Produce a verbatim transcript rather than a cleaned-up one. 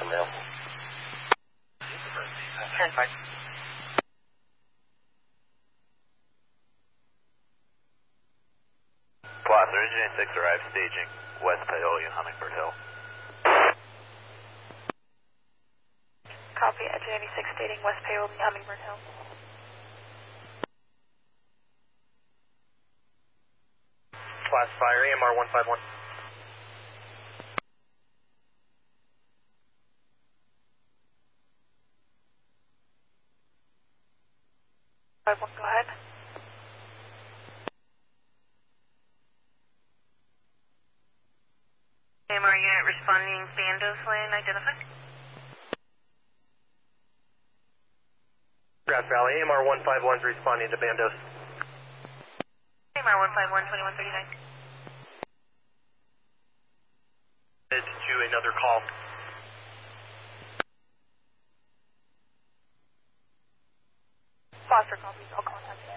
mail. ten five. Placer, Engineering six arrived staging West Paola, Hummingbird Hill. Copy, Engine eighty-six stating West Paola, Hummingbird Hill. Class fire, A M R one five one. five one, go ahead. A M R unit responding, Bandos Lane, identified. Grass Valley, A M R one five one is responding to Bandos. A M R one five one, twenty-one thirty-nine. To another call. Foster copies, all contact.